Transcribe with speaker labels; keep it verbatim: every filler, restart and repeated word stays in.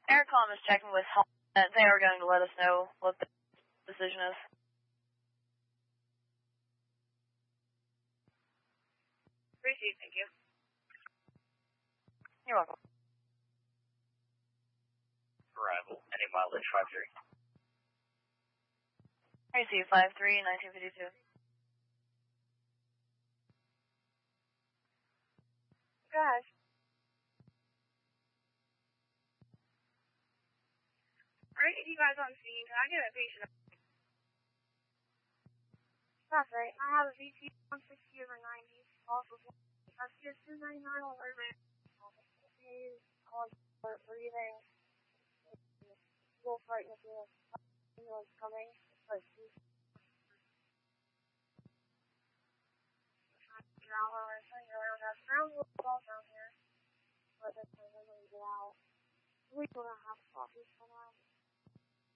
Speaker 1: Aircom is checking with Helmet. They are going to let us know what the decision is.
Speaker 2: Appreciate it, thank you.
Speaker 1: You're welcome.
Speaker 3: Arrival, any mileage five three.
Speaker 1: I see five three, nineteen fifty-two.
Speaker 2: Guys. Alright, if you guys on scene, can I get a patient? That's right. I have a V T one sixty over ninety. Also, that's just two ninety-nine on urban. He's on for breathing. Wolf right with the ambulance coming. But he's around or something around us. Around the ball down here. But that's why we're going to get out. We don't have coffee for now.